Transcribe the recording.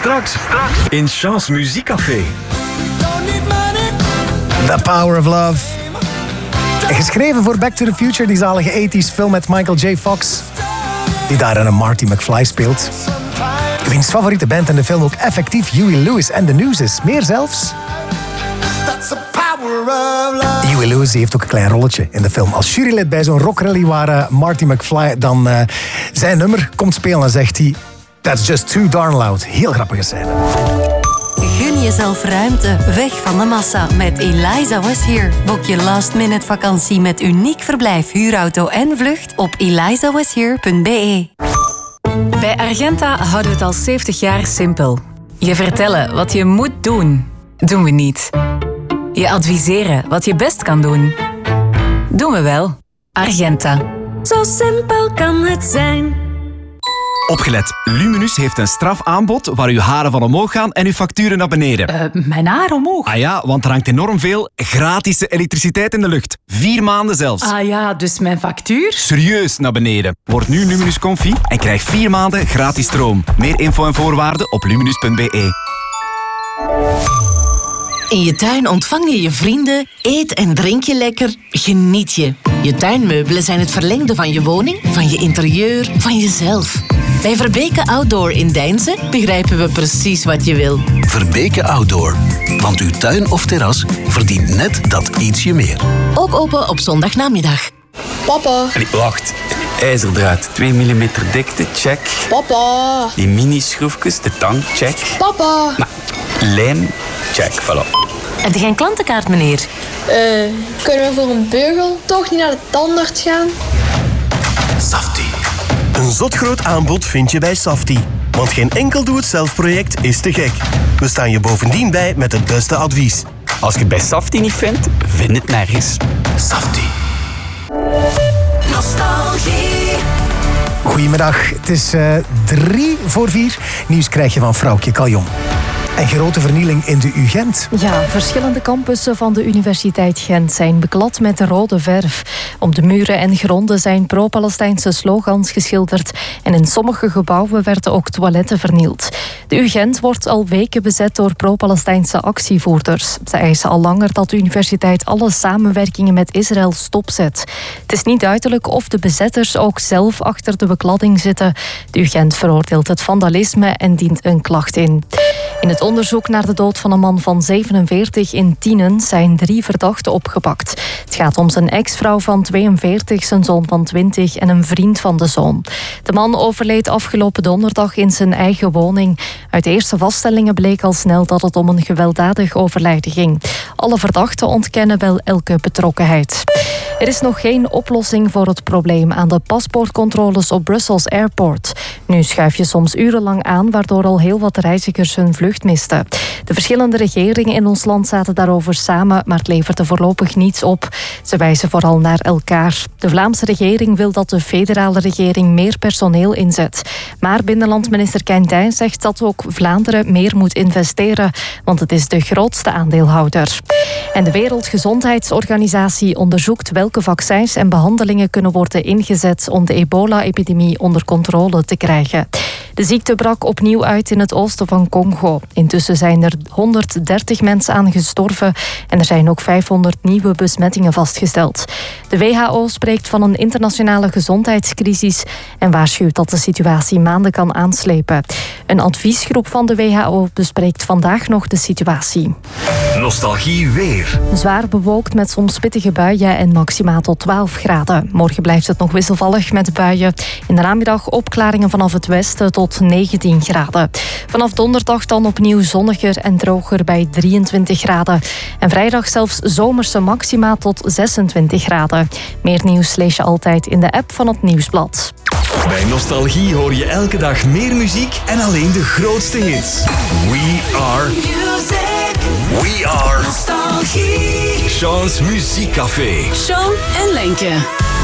Straks in Chance Muziekcafé. The Power of Love. Geschreven voor Back to the Future, die zalige 80s film met Michael J. Fox, die daarin een Marty McFly speelt. Wiens favoriete band in de film ook effectief Huey Lewis en The News is. Meer zelfs. Huey Lewis heeft ook een klein rolletje in de film. Als jurylid bij zo'n rockrally waar Marty McFly dan zijn nummer komt spelen en zegt hij... That's just too darn loud. Heel grappige scène. Gun jezelf ruimte, weg van de massa met Eliza Was Here. Boek je last-minute vakantie met uniek verblijf, huurauto en vlucht op elizawashere.be. Bij Argenta houden we het al 70 jaar simpel. Je vertellen wat je moet doen, doen we niet. Je adviseren wat je best kan doen, doen we wel. Argenta. Zo simpel kan het zijn. Opgelet, Luminus heeft een strafaanbod waar uw haren van omhoog gaan en uw facturen naar beneden. Mijn haar omhoog? Ah ja, want er hangt enorm veel gratis elektriciteit in de lucht. 4 maanden zelfs. Ah ja, dus mijn factuur? Serieus naar beneden. Word nu Luminus Comfy en krijg 4 maanden gratis stroom. Meer info en voorwaarden op luminus.be. In je tuin ontvang je je vrienden, eet en drink je lekker, geniet je. Je tuinmeubelen zijn het verlengde van je woning, van je interieur, van jezelf. Bij Verbeke Outdoor in Deinze begrijpen we precies wat je wil. Verbeke Outdoor. Want uw tuin of terras verdient net dat ietsje meer. Ook open op zondagnamiddag. Papa. Allee, wacht. IJzerdraad, 2 mm dikte, check. Papa. Die mini-schroefjes, de tang, check. Papa. Maar, lijm, check, voilà. Heb je geen klantenkaart, meneer? Kunnen we voor een beugel toch niet naar de tandarts gaan? Safti. Een zotgroot aanbod vind je bij Safti. Want geen enkel doe-het-zelf-project is te gek. We staan je bovendien bij met het beste advies. Als je het bij Safti niet vindt, vind het nergens. Safti. Nostalgie. Goedemiddag, het is 3:45. Nieuws krijg je van Vrouwtje Kaljon. En grote vernieling in de UGent. Ja, verschillende campussen van de Universiteit Gent zijn beklad met rode verf. Op de muren en gronden zijn pro-Palestijnse slogans geschilderd. En in sommige gebouwen werden ook toiletten vernield. De UGent wordt al weken bezet door pro-Palestijnse actievoerders. Ze eisen al langer dat de universiteit alle samenwerkingen met Israël stopzet. Het is niet duidelijk of de bezetters ook zelf achter de bekladding zitten. De UGent veroordeelt het vandalisme en dient een klacht in. In het onderzoek naar de dood van een man van 47 in Tienen zijn 3 verdachten opgepakt. Het gaat om zijn ex-vrouw van 42, zijn zoon van 20 en een vriend van de zoon. De man overleed afgelopen donderdag in zijn eigen woning. Uit eerste vaststellingen bleek al snel dat het om een gewelddadig overlijden ging. Alle verdachten ontkennen wel elke betrokkenheid. Er is nog geen oplossing voor het probleem aan de paspoortcontroles op Brussels Airport. Nu schuif je soms urenlang aan, waardoor al heel wat reizigers hun vlucht misten. De verschillende regeringen in ons land zaten daarover samen, maar het leverde voorlopig niets op. Ze wijzen vooral naar elkaar. De Vlaamse regering wil dat de federale regering meer personeel inzet. Maar binnenlandminister Quintijn zegt dat ook Vlaanderen meer moet investeren, want het is de grootste aandeelhouder. En de Wereldgezondheidsorganisatie onderzoekt welke vaccins en behandelingen kunnen worden ingezet om de ebola-epidemie onder controle te krijgen. De ziekte brak opnieuw uit in het oosten van Congo. Intussen zijn er 130 mensen aan gestorven en er zijn ook 500 nieuwe besmettingen vastgesteld. De WHO spreekt van een internationale gezondheidscrisis en waarschuwt dat de situatie maanden kan aanslepen. Een adviesgroep van de WHO bespreekt vandaag nog de situatie. Nostalgie weer. Zwaar bewolkt met soms pittige buien en maximaal tot 12 graden. Morgen blijft het nog wisselvallig met buien. In de namiddag opklaringen vanaf het westen tot 19 graden. Vanaf donderdag dan opnieuw zonniger en droger bij 23 graden. En vrijdag zelfs zomerse maxima tot 26 graden. Meer nieuws lees je altijd in de app van het Nieuwsblad. Bij Nostalgie hoor je elke dag meer muziek en alleen de grootste hits. We are music. We are Nostalgie. Chance Muziekcafé. Sean en Lenke.